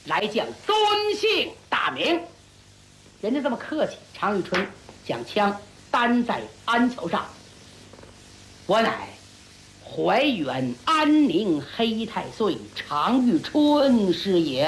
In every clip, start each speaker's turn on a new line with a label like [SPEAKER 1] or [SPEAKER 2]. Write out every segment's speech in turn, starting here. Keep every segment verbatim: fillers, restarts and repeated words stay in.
[SPEAKER 1] 来将尊姓大名。人家这么客气，常遇春将枪担在鞍桥上。我乃怀远安宁黑太岁常遇春是也。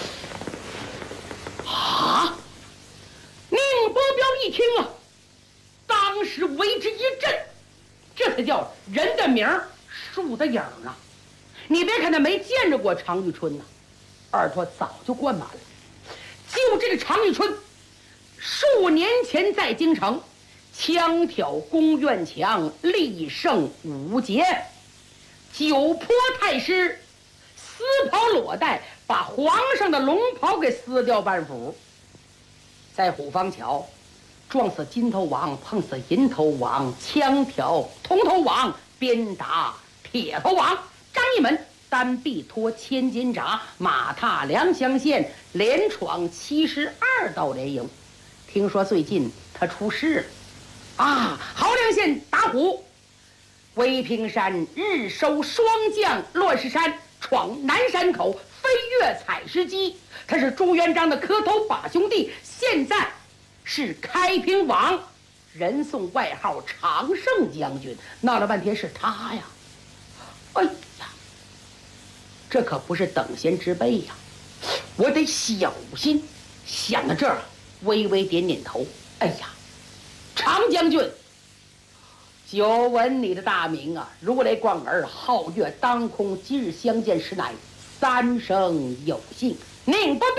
[SPEAKER 1] 啊！宁伯彪一听啊，当时为之一震，这才叫人的名儿树的影儿啊！你别看他没见着过常遇春呐、啊，耳朵早就灌满了。就这个常遇春，数年前在京城枪挑宫院墙，力胜五捷，九坡太师撕袍裸带，把皇上的龙袍给撕掉半幅。在虎坊桥撞死金头王，碰死银头王，枪挑铜头王，鞭打铁头王。张义门单臂托千斤闸，马踏良乡县，连闯七十二道连营。听说最近他出事了啊！豪梁县打虎，威平山日收双将，乱石山闯南山口，飞跃采石矶。他是朱元璋的磕头把兄弟，现在是开平王，人送外号常胜将军。闹了半天是他呀！哎呀，这可不是等闲之辈呀！我得小心。想到这儿，微微点点头。哎呀，常将军，久闻你的大名啊，如雷贯耳，皓月当空。今日相见，实乃三生有幸。宁伯彪，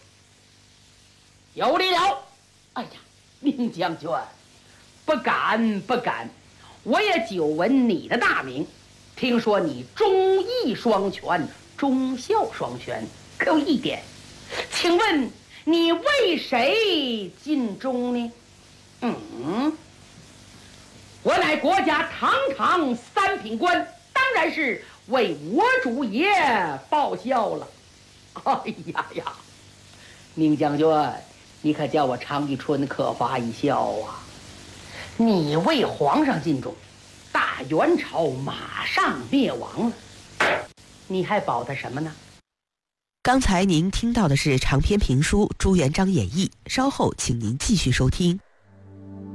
[SPEAKER 1] 有礼了。哎呀，宁将军，不敢不敢，我也久闻你的大名，听说你忠义双全，忠孝双全。可有一点，请问你为谁尽忠呢？嗯，我乃国家堂堂三品官，当然是为我主爷报效了。哎呀呀，宁将军，你可叫我常遇春可发一笑啊！你为皇上尽忠，大元朝马上灭亡了，你还保他什么呢？
[SPEAKER 2] 刚才您听到的是长篇评书《朱元璋演义》，稍后请您继续收听。